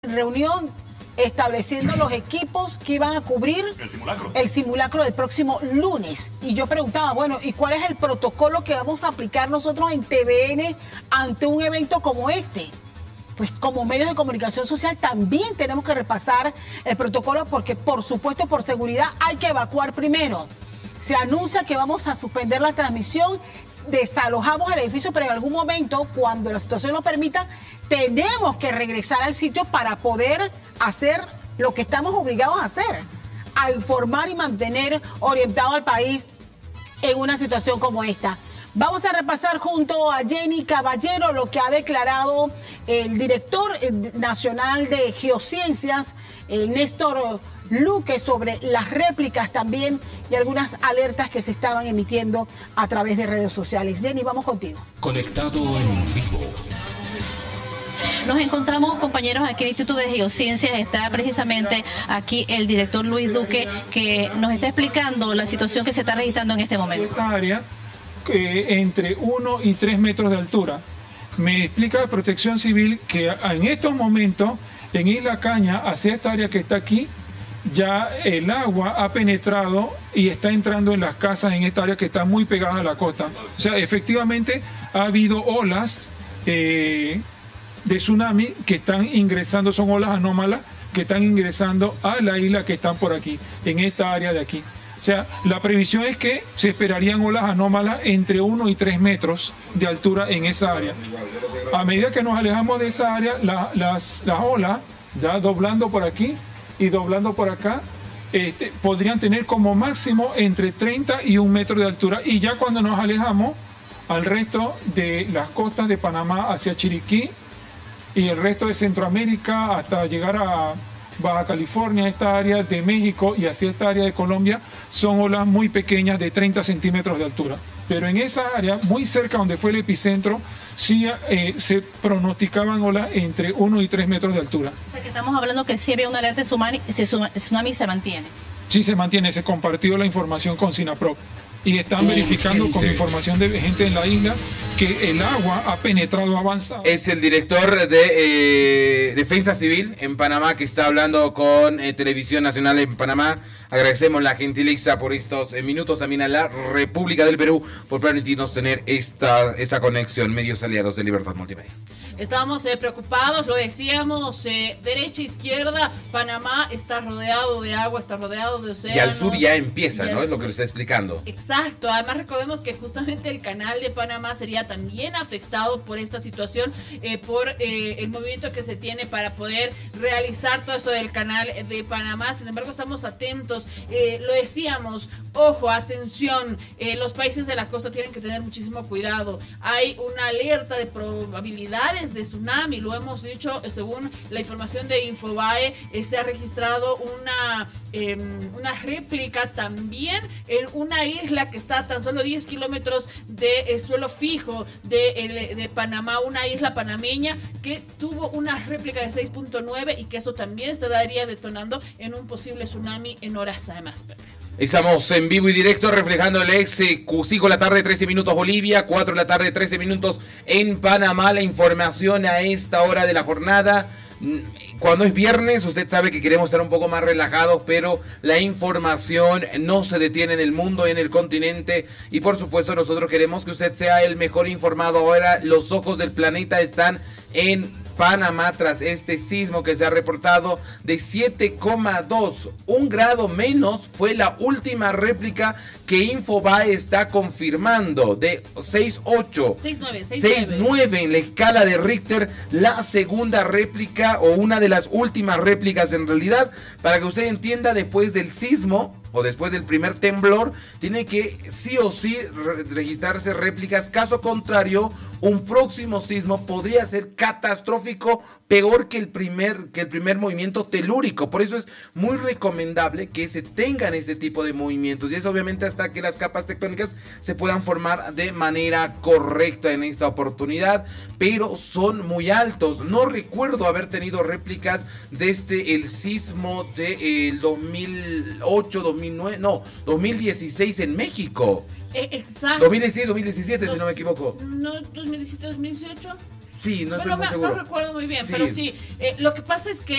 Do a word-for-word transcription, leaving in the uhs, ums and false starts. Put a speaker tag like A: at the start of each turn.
A: reunión estableciendo los equipos que iban a cubrir
B: el simulacro.
A: el simulacro del próximo lunes. Y yo preguntaba, bueno, ¿y cuál es el protocolo que vamos a aplicar nosotros en T V N ante un evento como este? Pues como medios de comunicación social también tenemos que repasar el protocolo porque, por supuesto, por seguridad hay que evacuar primero. Se anuncia que vamos a suspender la transmisión, desalojamos el edificio, pero en algún momento, cuando la situación lo permita, tenemos que regresar al sitio para poder hacer lo que estamos obligados a hacer, a informar y mantener orientado al país en una situación como esta. Vamos a repasar junto a Jenny Caballero lo que ha declarado el director nacional de Geociencias, el Néstor Luque, sobre las réplicas también y algunas alertas que se estaban emitiendo a través de redes sociales. Jenny, vamos contigo.
C: Conectado en vivo.
D: Nos encontramos, compañeros, aquí en el Instituto de Geociencias. Está precisamente aquí el director Luis Duque, que nos está explicando la situación que se está registrando en este momento.
E: Esta área, eh, entre uno y tres metros de altura. Me explica Protección Civil que en estos momentos, en Isla Caña, hacia esta área que está aquí, ya el agua ha penetrado y está entrando en las casas en esta área que está muy pegada a la costa. O sea, efectivamente ha habido olas eh, de tsunami que están ingresando, son olas anómalas que están ingresando a la isla que están por aquí, en esta área de aquí. O sea, la previsión es que se esperarían olas anómalas entre uno y tres metros de altura en esa área. A medida que nos alejamos de esa área, la, las, las olas, ya doblando por aquí y doblando por acá, este, podrían tener como máximo entre treinta y un metro de altura. Y ya cuando nos alejamos al resto de las costas de Panamá hacia Chiriquí y el resto de Centroamérica hasta llegar a Baja California, esta área de México y hacia esta área de Colombia, son olas muy pequeñas de treinta centímetros de altura. Pero en esa área, muy cerca donde fue el epicentro, sí eh, se pronosticaban olas entre uno y tres metros de altura.
D: O sea que estamos hablando que si había una alerta de tsunami, tsunami se mantiene.
E: Sí se mantiene, se compartió la información con SINAPROC. Y están verificando Urgente. Con información de gente en la isla que el agua ha penetrado avanzado.
F: Es el director de eh, Defensa Civil en Panamá que está hablando con eh, Televisión Nacional en Panamá. Agradecemos la gentileza por estos eh, minutos, también a la República del Perú por permitirnos tener esta, esta conexión. Medios aliados de Libertad Multimedia.
G: Estábamos eh, preocupados, lo decíamos, eh, derecha, izquierda, Panamá está rodeado de agua, está rodeado de océanos.
F: Y al sur ya empieza, ¿no? Es lo que lo está explicando.
G: Exacto, además recordemos que justamente el canal de Panamá sería también afectado por esta situación, eh, por eh, el movimiento que se tiene para poder realizar todo esto del canal de Panamá. Sin embargo, estamos atentos, eh, lo decíamos, ojo, atención, eh, los países de la costa tienen que tener muchísimo cuidado. Hay una alerta de probabilidades de tsunami, lo hemos dicho, según la información de Infobae, eh, se ha registrado una, eh, una réplica también en una isla que está a tan solo diez kilómetros de eh, suelo fijo de, de Panamá, una isla panameña que tuvo una réplica de seis punto nueve y que eso también se daría detonando en un posible tsunami en horas además, Pepe.
F: Estamos en vivo y directo reflejando el ex cinco de la tarde, trece minutos Bolivia, cuatro de la tarde, trece minutos en Panamá. La información a esta hora de la jornada. Cuando es viernes, usted sabe que queremos estar un poco más relajados, pero la información no se detiene en el mundo, en el continente, y por supuesto nosotros queremos que usted sea el mejor informado. Ahora los ojos del planeta están en Panamá tras este sismo que se ha reportado de siete coma dos, un grado menos. Fue la última réplica que Infobae está confirmando, de seis coma ocho, seis coma nueve en la escala de Richter, la segunda réplica o una de las últimas réplicas en realidad. Para que usted entienda, después del sismo o después del primer temblor, tiene que sí o sí re- registrarse réplicas. Caso contrario, un próximo sismo podría ser catastrófico, peor que el primer, que el primer movimiento telúrico. Por eso es muy recomendable que se tengan este tipo de movimientos. Y es obviamente hasta que las capas tectónicas se puedan formar de manera correcta en esta oportunidad. Pero son muy altos. No recuerdo haber tenido réplicas desde el sismo del dos mil ocho, dos mil nueve, no, dos mil dieciséis en México.
G: Eh, exacto.
F: dos mil dieciséis, dos mil diecisiete, Dos, si no me equivoco.
G: No, dos mil diecisiete, dos mil dieciocho.
F: Sí, no
G: bueno,
F: estoy muy
G: me-
F: seguro.
G: no recuerdo muy bien,
F: Sí.
G: pero sí. Eh, lo que pasa es que